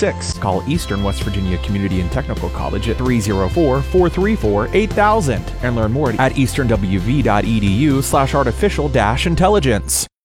866. Call Eastern West Virginia Community and Technical College at 304-434-8000 and learn more at easternwv.edu/artificial-intelligence.